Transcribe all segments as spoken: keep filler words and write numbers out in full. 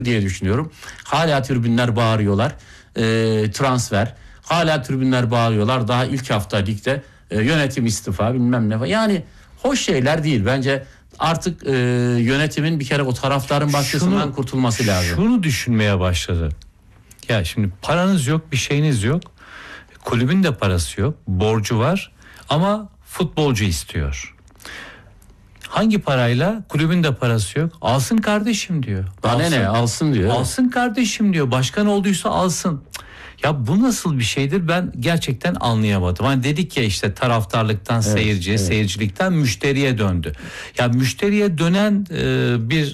diye düşünüyorum. Hala tribünler bağırıyorlar. E, transfer. Hala tribünler bağırıyorlar. Daha ilk hafta ligde e, yönetim istifa bilmem ne. Yani hoş şeyler değil. Bence artık e, yönetimin bir kere o taraftarın baskısından şunu, kurtulması lazım. Şunu düşünmeye başladı. Ya şimdi paranız yok, bir şeyiniz yok. Kulübün de parası yok. Borcu var ama futbolcu istiyor. Hangi parayla? Kulübün de parası yok. Alsın kardeşim diyor. Bana ne alsın diyor. Alsın kardeşim diyor. Başkan olduysa alsın. Ya bu nasıl bir şeydir, ben gerçekten anlayamadım. Hani dedik ya işte taraftarlıktan evet, seyirciye, evet. seyircilikten müşteriye döndü. Ya müşteriye dönen e, bir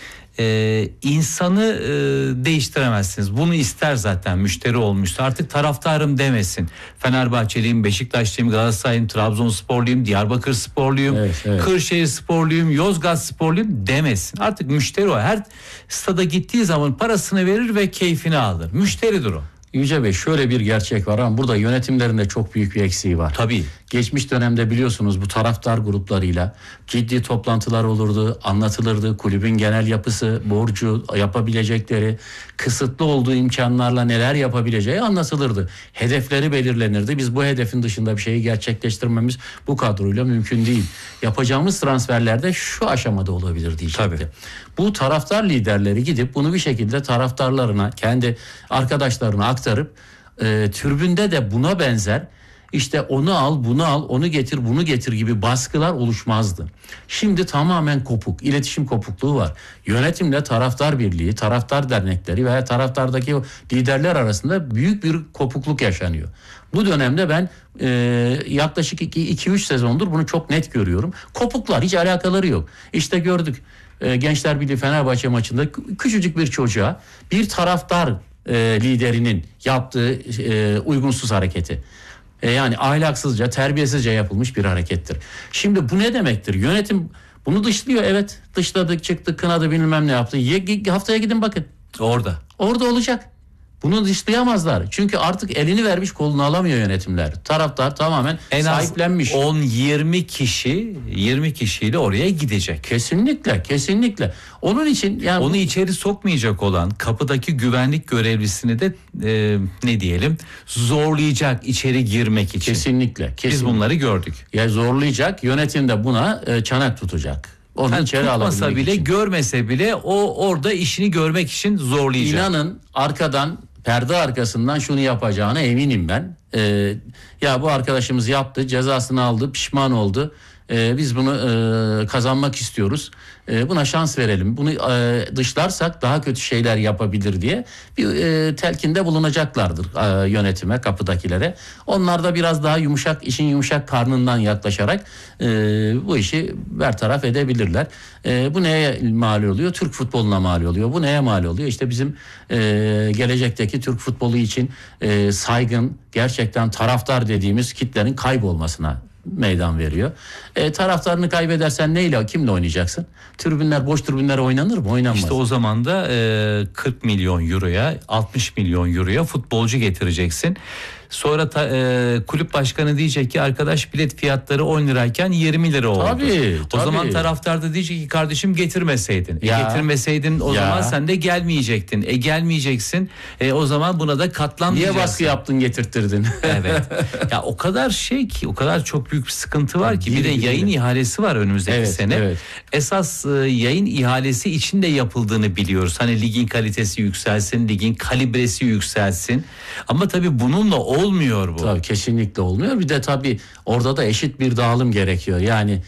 e, insanı e, değiştiremezsiniz. Bunu ister zaten, müşteri olmuşsa artık taraftarım demesin. Fenerbahçeliyim, Beşiktaşlıyım, Galatasaraylıyım, Trabzonsporluyum, Diyarbakırsporluyum, evet, evet. Kırşehirsporluyum, Yozgatsporluyum demesin. Artık müşteri o. Her stada gittiği zaman parasını verir ve keyfini alır. Müşteridir o. Yüce Bey, şöyle bir gerçek var ama burada yönetimlerinde çok büyük bir eksiği var. Tabii. Geçmiş dönemde biliyorsunuz bu taraftar gruplarıyla ciddi toplantılar olurdu, anlatılırdı. Kulübün genel yapısı, borcu, yapabilecekleri, kısıtlı olduğu imkanlarla neler yapabileceği anlatılırdı. Hedefleri belirlenirdi. Biz bu hedefin dışında bir şeyi gerçekleştirmemiz bu kadroyla mümkün değil. Yapacağımız transferlerde şu aşamada olabilir diyecekti. Tabii. Bu taraftar liderleri gidip bunu bir şekilde taraftarlarına, kendi arkadaşlarına aktarıp e, tribünde de buna benzer işte onu al, bunu al, onu getir, bunu getir gibi baskılar oluşmazdı. Şimdi tamamen kopuk, iletişim kopukluğu var. Yönetimle taraftar birliği, taraftar dernekleri veya taraftardaki liderler arasında büyük bir kopukluk yaşanıyor. Bu dönemde ben e, yaklaşık iki üç sezondur bunu çok net görüyorum. Kopuklar, hiç alakaları yok. İşte gördük. Gençler Birliği Fenerbahçe maçında küçücük bir çocuğa bir taraftar e, liderinin yaptığı e, uygunsuz hareketi. E, yani ahlaksızca, terbiyesizce yapılmış bir harekettir. Şimdi bu ne demektir? Yönetim bunu dışlıyor, evet. Dışladı, çıktı, kınadı, bilmem ne yaptı. Ye, haftaya gidin bakın. Orada. Orada olacak. Bunu dışlayamazlar. Çünkü artık elini vermiş kolunu alamıyor yönetimler. Taraftar tamamen en sahiplenmiş. on yirmi kişi, yirmi kişiyle oraya gidecek. Kesinlikle, kesinlikle. Onun için yani onu içeri sokmayacak olan kapıdaki güvenlik görevlisini de e, ne diyelim zorlayacak içeri girmek için. Kesinlikle, kesinlikle. Biz bunları gördük. Ya zorlayacak, yönetim de buna e, çanak tutacak. Onu yani içeri tutmasa bile için. Görmese bile o orada işini görmek için zorlayacak. İnanın arkadan, perde arkasından şunu yapacağına eminim ben. Ee, ya bu arkadaşımız yaptı, cezasını aldı, pişman oldu. Ee, biz bunu e, kazanmak istiyoruz. E, buna şans verelim. Bunu e, dışlarsak daha kötü şeyler yapabilir diye bir e, telkinde bulunacaklardır e, yönetime, kapıdakilere. Onlar da biraz daha yumuşak, işin yumuşak karnından yaklaşarak e, bu işi bertaraf edebilirler. E, bu neye mal oluyor? Türk futboluna mal oluyor. Bu neye mal oluyor? İşte bizim e, gelecekteki Türk futbolu için e, saygın, gerçekten taraftar dediğimiz kitlenin kaybolmasına meydan veriyor. E, taraftarını kaybedersen neyle, kimle oynayacaksın? Tribünler, boş tribünler oynanır mı? Oynanmaz. İşte o zaman da e, kırk milyon euroya, altmış milyon euroya futbolcu getireceksin. Sonra ta, e, kulüp başkanı diyecek ki arkadaş bilet fiyatları on lirayken yirmi lira oldu. Tabii, o tabii. zaman taraftar da diyecek ki kardeşim getirmeseydin. Ya, e, getirmeseydin o ya. zaman sen de gelmeyecektin. E gelmeyeceksin. E, o zaman buna da katlanmayacaksın. Niye baskı yaptın, getirttirdin? Evet. Ya o kadar şey ki, o kadar çok büyük bir sıkıntı var ki. Bir de yayın ihalesi var önümüzdeki evet, sene. Evet. Esas e, yayın ihalesi için de yapıldığını biliyoruz. Hani ligin kalitesi yükselsin, ligin kalibresi yükselsin. Ama tabii bununla o olmuyor bu. Tabii kesinlikle olmuyor. Bir de tabii orada da eşit bir dağılım gerekiyor. Yani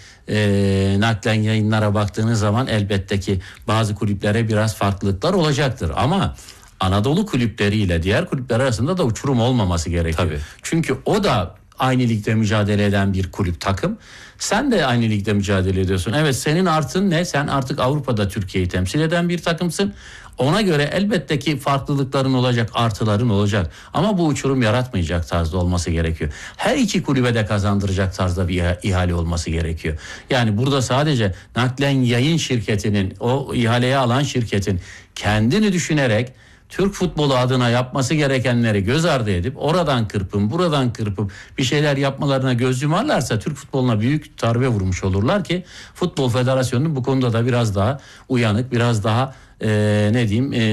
e, naklen yayınlara baktığınız zaman elbette ki bazı kulüplere biraz farklılıklar olacaktır. Ama Anadolu kulüpleriyle diğer kulüpler arasında da uçurum olmaması gerekiyor. Tabii. Çünkü o da aynı ligde mücadele eden bir kulüp, takım. Sen de aynı ligde mücadele ediyorsun. Evet, senin artın ne? Sen artık Avrupa'da Türkiye'yi temsil eden bir takımsın. Ona göre elbette ki farklılıkların olacak, artıların olacak. Ama bu uçurum yaratmayacak tarzda olması gerekiyor. Her iki kulübe de kazandıracak tarzda bir ihale olması gerekiyor. Yani burada sadece naklen yayın şirketinin, o ihaleye alan şirketin kendini düşünerek Türk futbolu adına yapması gerekenleri göz ardı edip oradan kırpın, buradan kırpıp bir şeyler yapmalarına göz yumarlarsa Türk futboluna büyük darbe vurmuş olurlar ki Futbol Federasyonu'nun bu konuda da biraz daha uyanık, biraz daha e, ne diyeyim e,